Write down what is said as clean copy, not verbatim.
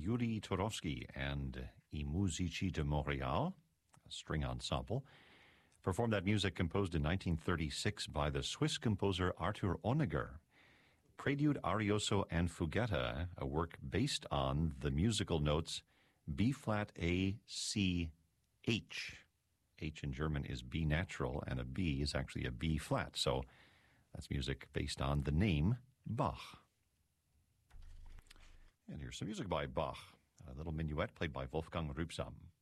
Yuri Turovsky and I Musici de Montréal, a string ensemble, performed that music composed in 1936 by the Swiss composer Arthur Honegger. Prelude, Arioso, and Fuguetta, a work based on the musical notes B-flat, A, C, H. H in German is B natural, and a B is actually a B-flat. So that's music based on the name Bach. And here's some music by Bach, a little minuet played by Wolfgang Rübsam.